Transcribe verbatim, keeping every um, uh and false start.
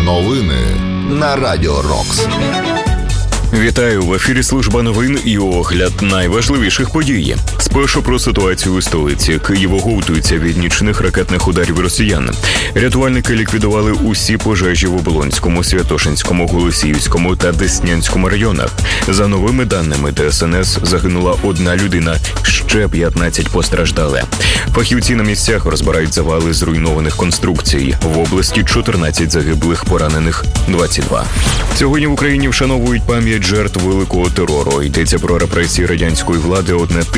Новини на Радіо Рокс. Вітаю, в ефірі служба новин і огляд найважливіших подій. Спершу про ситуацію у столиці. Київ оговтується від нічних ракетних ударів росіян. Рятувальники ліквідували усі пожежі в Оболонському, Святошинському, Голосіївському та Деснянському районах. За новими даними Де Ес Ен Ес, загинула одна людина, ще п'ятнадцять постраждали. Фахівці на місцях розбирають завали зруйнованих конструкцій. В області чотирнадцять загиблих, поранених двадцять два. Сьогодні в Україні вшановують пам'ять жертв великого терору. Йдеться про репресії радянської влади одне